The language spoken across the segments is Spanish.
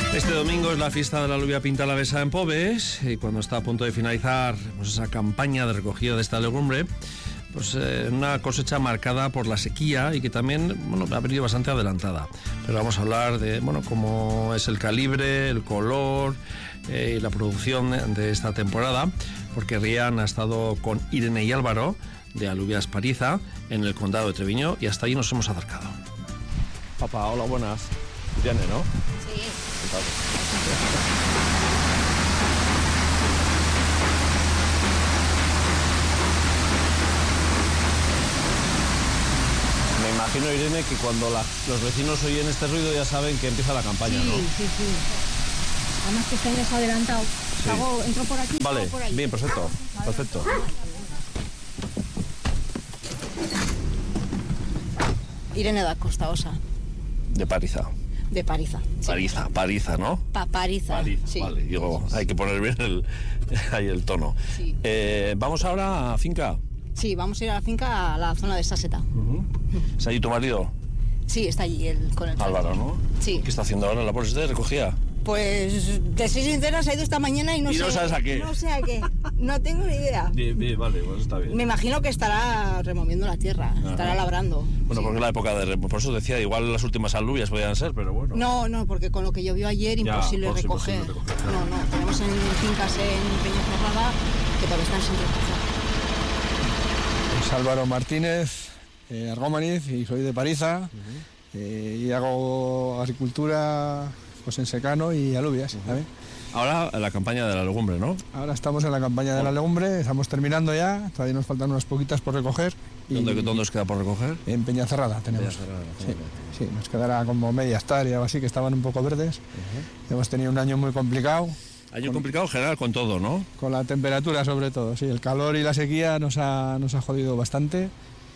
Este domingo es la fiesta de la alubia pinta alavesa en Pobes, y cuando está a punto de finalizar pues esa campaña de recogida de esta legumbre, pues una cosecha marcada por la sequía y que también ha venido bastante adelantada. Pero vamos a hablar de cómo es el calibre, el color y la producción de esta temporada, porque Rian ha estado con Irene y Álvaro de Alubias Pariza en el condado de Treviño y hasta allí nos hemos acercado. Papá, hola, buenas. Irene, ¿no? Sí. Me imagino, Irene, que cuando los vecinos oyen este ruido ya saben que empieza la campaña, ¿no? Sí. Además que este año se ha adelantado. Sí. Entro por aquí, Vale, por ahí. bien, perfecto. Perfecto. Irene da Costa Osa, De Pariza. de Pariza. Sí. Pariza, ¿no? Pariza, sí. Vale, digo, hay que poner bien el tono. Sí. Vamos ahora a finca. Sí, vamos a ir a la finca, a la zona de Saseta. ¿Es allí tu marido? Sí, está allí con el Álvaro, ¿no? Sí. ¿Qué está haciendo ahora? ¿Labores de recogida? Pues, te soy sincera, se ha ido esta mañana y no sé... ¿Y no sabes a qué? No sé a qué, no tengo ni idea. Bien, vale, pues está bien. Me imagino que estará removiendo la tierra, estará labrando. Bueno, Sí. porque la época de... Por eso decía, igual las últimas alubias podían ser, pero bueno. No, porque con lo que llovió ayer, imposible recoger. Imposible recoger, claro. No, tenemos en fincas en Peñacerrada que todavía están sin recoger. Es Álvaro Martínez, Argómaniz, y soy de Pariza, y hago agricultura pues en secano y alubias, ¿sabes? Ahora la campaña de la legumbre, ¿no? Ahora estamos en la campaña de la legumbre, estamos terminando ya, todavía nos faltan unas poquitas por recoger. Y ¿Dónde os queda por recoger? en Peñacerrada tenemos. Sí, nos quedará como media hectárea o así, que estaban un poco verdes. Hemos tenido un año muy complicado. Año complicado en general con todo, ¿no? Con la temperatura sobre todo, sí, el calor y la sequía nos ha jodido bastante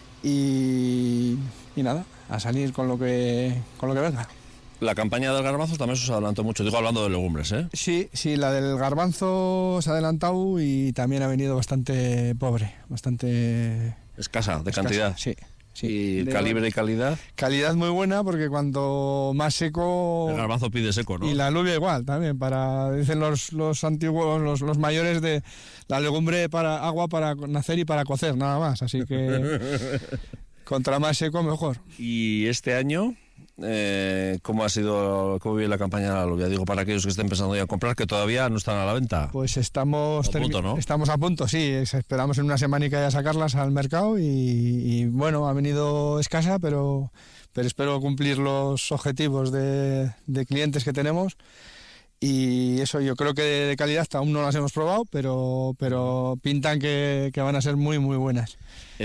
y nada, a salir con lo que venga. La campaña del garbanzo también se adelantó mucho, digo hablando de legumbres, ¿eh? Sí, la del garbanzo se ha adelantado y también ha venido bastante pobre, bastante... Escasa, de escasa, cantidad. Sí. ¿Y calibre y calidad? Calidad muy buena porque cuanto más seco... El garbanzo pide seco, ¿no? Y la alubia igual también, dicen los antiguos, los mayores de la legumbre para agua para nacer y para cocer, nada más, así que contra más seco mejor. ¿Y este año cómo viene la campaña de la alubia? Digo, para aquellos que estén pensando ya en comprar, que todavía no están a la venta. Pues estamos a punto, ¿no? Estamos a punto, sí, esperamos en una semanica ya sacarlas al mercado y bueno, ha venido escasa, pero espero cumplir los objetivos de clientes que tenemos. Y eso, yo creo que de calidad aún no las hemos probado, pero pintan que van a ser muy, muy buenas.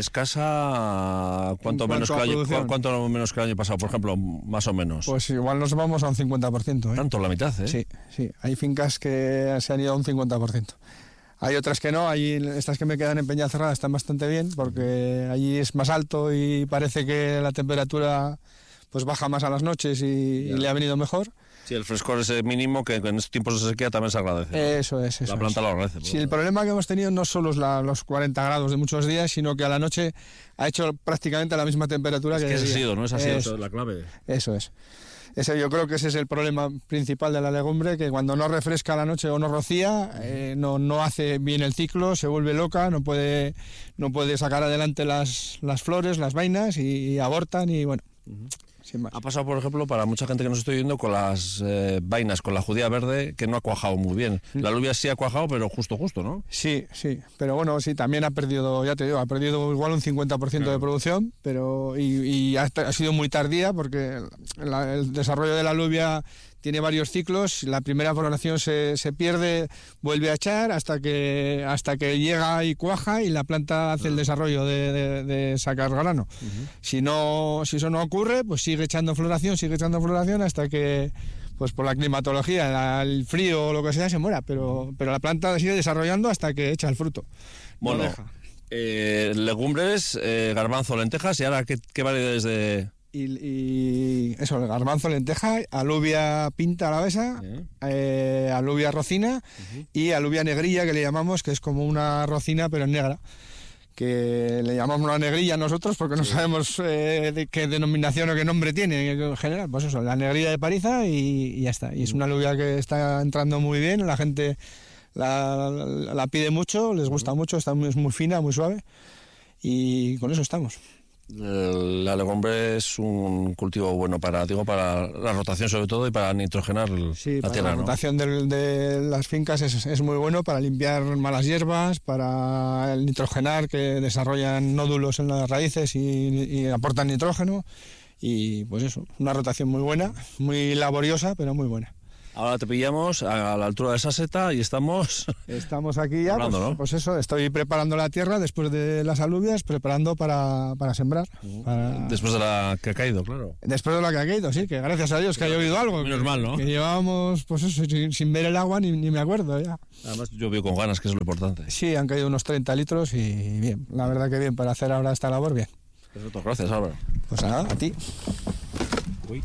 ¿Escasa cuánto menos que el año pasado, por ejemplo, más o menos? Pues igual nos vamos a un 50%. Tanto, la mitad, ¿eh? Sí. Hay fincas que se han ido a un 50%. Hay otras que no, estas que me quedan en Peñacerrada están bastante bien, porque allí es más alto y parece que la temperatura pues baja más a las noches y le ha venido mejor. Sí, el frescor ese mínimo que en estos tiempos de sequía también se agradece, ¿no? Eso es. La planta lo agradece. Sí, el problema que hemos tenido no solo es los 40 grados de muchos días, sino que a la noche ha hecho prácticamente la misma temperatura que de día. Es que ¿no? Esa ha sido la clave. Eso es. Yo creo que ese es el problema principal de la legumbre, que cuando no refresca a la noche o no rocía, no hace bien el ciclo, se vuelve loca, no puede sacar adelante las flores, las vainas y abortan y bueno... Sin más. Ha pasado, por ejemplo, para mucha gente que nos estoy viendo con las vainas, con la judía verde, que no ha cuajado muy bien. La alubia sí ha cuajado, pero justo, ¿no? Sí, pero bueno, sí, también ha perdido, ya te digo, igual un 50% de producción, pero y ha sido muy tardía porque el desarrollo de la alubia tiene varios ciclos. La primera floración se pierde, vuelve a echar hasta que llega y cuaja y la planta hace el desarrollo de sacar grano. Si eso no ocurre, pues sigue echando floración hasta que, pues por la climatología, el frío o lo que sea, se muera, pero la planta sigue desarrollando hasta que echa el fruto. Bueno, legumbres, garbanzo, lentejas, y ahora ¿qué variedades de...? Y eso, el garbanzo, lenteja, alubia pinta alavesa, alubia rocina y alubia negrilla, que le llamamos, que es como una rocina pero negra, que le llamamos la negrilla nosotros porque no sabemos de qué denominación o qué nombre tiene en general. Pues eso, la negrilla de pariza y ya está. Y es una alubia que está entrando muy bien, la gente la pide mucho, les gusta mucho, es muy fina, muy suave y con eso estamos. La legumbre es un cultivo bueno para la rotación sobre todo y para nitrogenar la tierra, la ¿no? rotación de las fincas es muy bueno para limpiar malas hierbas, para el nitrogenar, que desarrollan nódulos en las raíces y aportan nitrógeno. Y pues eso, una rotación muy buena, muy laboriosa, pero muy buena. Ahora te pillamos a la altura de esa seta y estamos aquí ya, hablando, ¿no? Pues eso, estoy preparando la tierra después de las alubias, preparando para sembrar. Después de la que ha caído, claro. Después de la que ha caído, sí, que gracias a Dios que ha llovido algo. Menos mal, ¿no? Que llevábamos, pues eso, sin ver el agua ni me acuerdo ya. Además llovió con ganas, que es lo importante. Sí, han caído unos 30 litros y bien, la verdad que bien, para hacer ahora esta labor, bien. Perfecto, gracias, Álvaro. Pues nada, a ti. Uy.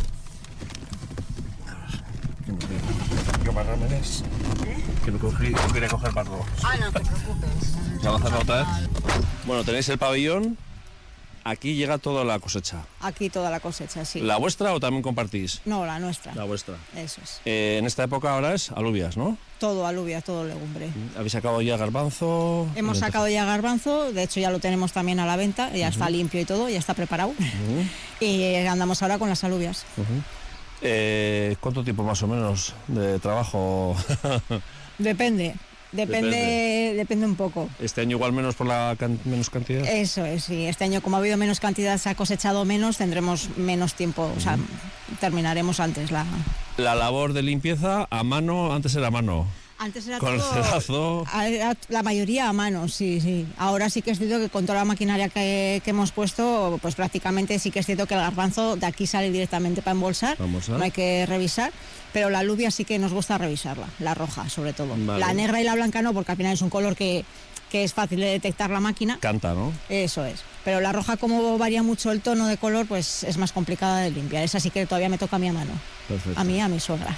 ¿Qué barramenes? Que no quería coger barro. No te preocupes. ¿Vamos a hacerlo otra vez? Bueno, tenéis el pabellón. Aquí llega toda la cosecha. Aquí toda la cosecha, sí. ¿La vuestra o también compartís? No, la nuestra. La vuestra. Eso es. En esta época ahora es alubias, ¿no? Todo alubia, todo legumbre. ¿Habéis sacado ya garbanzo? Hemos sacado ya garbanzo, de hecho ya lo tenemos también a la venta, ya está limpio y todo, ya está preparado. Y andamos ahora con las alubias. ¿Cuánto tiempo más o menos de trabajo? Depende un poco. ¿Este año igual menos por la menos cantidad? Eso es, sí. Este año, como ha habido menos cantidad, se ha cosechado menos, tendremos menos tiempo, o sea, terminaremos antes la labor de limpieza a mano, antes era a mano. Antes era con el cedazo. La mayoría a mano, sí. Ahora sí que es cierto que con toda la maquinaria que hemos puesto, pues prácticamente sí que es cierto que el garbanzo de aquí sale directamente para embolsar. No hay que revisar, pero la alubia sí que nos gusta revisarla, la roja sobre todo. Vale. La negra y la blanca no, porque al final es un color que es fácil de detectar la máquina. Canta, ¿no? Eso es. Pero la roja, como varía mucho el tono de color, pues es más complicada de limpiar. Esa sí que todavía me toca a mí a mano. Perfecto. A mí y a mi suegra.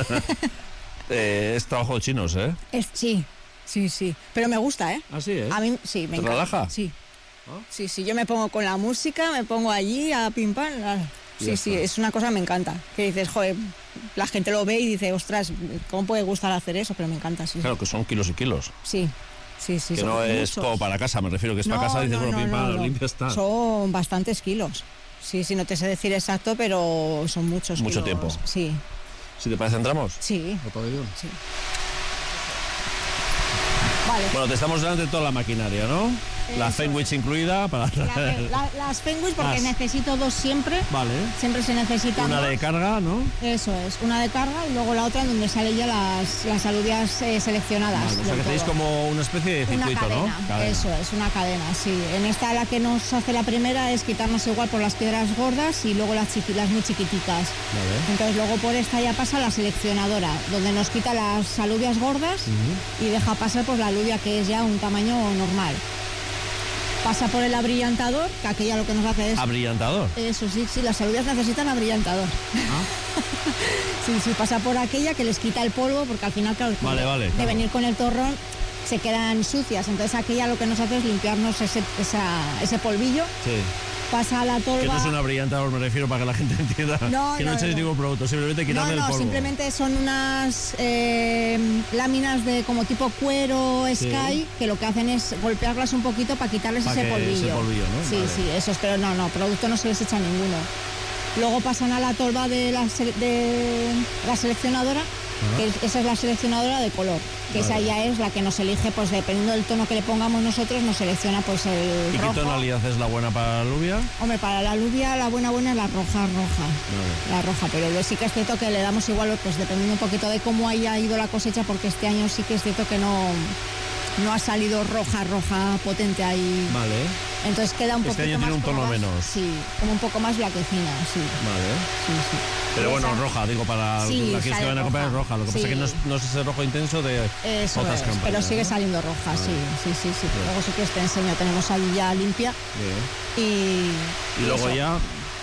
Es trabajo de chinos, ¿eh? Sí. Pero me gusta, ¿eh? ¿Ah, sí, eh? A mí sí, me encanta. ¿Te relaja? Sí. ¿Oh? Sí, yo me pongo con la música, me pongo allí a pim pam. Sí, es una cosa que me encanta. Que dices, joder, la gente lo ve y dice, ostras, ¿cómo puede gustar hacer eso? Pero me encanta, sí. Claro, que son kilos y kilos. Sí. Que no es todo para casa, me refiero, que es para casa y dices, bueno, pim pam, limpia está. Son bastantes kilos. Sí, no te sé decir exacto, pero son muchos Mucho kilos. tiempo. Sí. Si te parece, entramos. Sí. ¿Al pabellón? Sí. Vale. Bueno, te estamos delante de toda la maquinaria, ¿no? La Fenwich incluida para... Las Fenwich porque necesito dos siempre. Vale. Siempre se necesita una dos. De carga, ¿no? Eso es, una de carga y luego la otra en donde salen ya las alubias seleccionadas. Vale, o sea que tenéis como una especie de circuito, una cadena, ¿no? Cadena. Eso es, una cadena, sí. En esta la que nos hace la primera es quitarnos igual por las piedras gordas y luego las muy chiquititas. Vale. Entonces luego por esta ya pasa la seleccionadora, donde nos quita las alubias gordas y deja pasar por la alubia que es ya un tamaño normal. Pasa por el abrillantador, que aquella lo que nos hace es... ¿Abrillantador? Eso, sí, las alubias necesitan abrillantador. Sí, pasa por aquella que les quita el polvo, porque al final, claro, de venir con el torrón se quedan sucias. Entonces aquella lo que nos hace es limpiarnos ese polvillo. Sí. Pasa a la tolva... Que no es un abrillantador, me refiero, para que la gente entienda. Que no echéis ningún producto, simplemente quitarle el polvo. Simplemente son unas láminas de como tipo cuero, Sky, que lo que hacen es golpearlas un poquito para quitarles ese polvillo. Ese polvillo, ¿no? Sí, eso es, pero no, producto no se les echa ninguno. Luego pasan a la tolva de la seleccionadora, que esa es la seleccionadora de color, que esa ya es la que nos elige, pues dependiendo del tono que le pongamos nosotros, nos selecciona pues el rojo. ¿Y qué tonalidad es la buena para la alubia? Hombre, para la alubia la buena es la roja. La roja, pero sí que es cierto que le damos igual, pues dependiendo un poquito de cómo haya ido la cosecha, porque este año sí que es cierto que no ha salido roja potente ahí. Vale. Entonces queda un poquito más... Este año tiene un tono menos. Sí, como un poco más blanquecina, sí. Vale. Sí. Pero bueno, roja, digo, para la que van a comprar es roja. Lo que pasa es que no es ese rojo intenso de eso otras campañas. Pero sigue saliendo roja, sí. Luego sí que te enseño, tenemos ahí ya limpia. Bien. Y luego ya...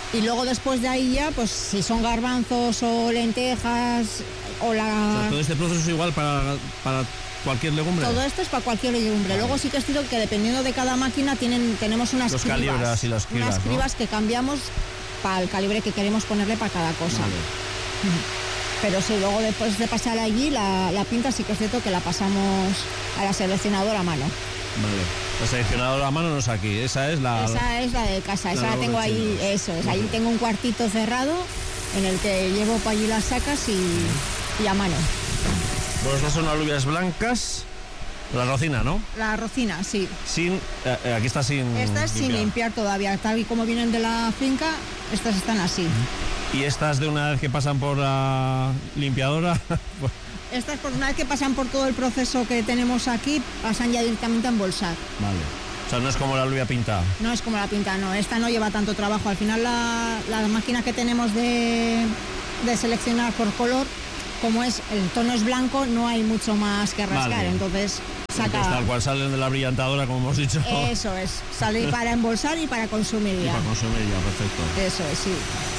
Y luego después de ahí ya, pues si son garbanzos o lentejas o la... O sea, todo este proceso es igual para cualquier legumbre. Todo esto es para cualquier legumbre. Vale. Luego sí que es cierto que dependiendo de cada máquina tenemos unas los cribas. Calibras y las cribas, unas cribas, ¿no? Que cambiamos para el calibre que queremos ponerle para cada cosa. Vale. Pero sí, luego después de pasar allí, la pinta sí que es cierto que la pasamos a la seleccionadora a mano. Vale. La seleccionadora a mano no es aquí, esa es la... Esa es la de casa, esa la tengo ahí, eso es. Vale. Ahí tengo un cuartito cerrado en el que llevo para allí las sacas y a mano. Bueno, estas son alubias blancas, la rocina, ¿no? La rocina, sí. Aquí está sin Esta es sin limpiar todavía, tal y como vienen de la finca, estas están así. ¿Y estas de una vez que pasan por la limpiadora? Estas, por una vez que pasan por todo el proceso que tenemos aquí, pasan ya directamente a embolsar. Vale. O sea, no es como la alubia pintada. No es como la pintada, no. Esta no lleva tanto trabajo. Al final la máquina que tenemos de seleccionar por color, como el tono es blanco, no hay mucho más que rascar. Vale. Entonces saca... Tal cual salen de la brillantadora, como hemos dicho. Eso es. Sale para embolsar y para consumir ya. Y para consumir ya, perfecto. Eso es, sí.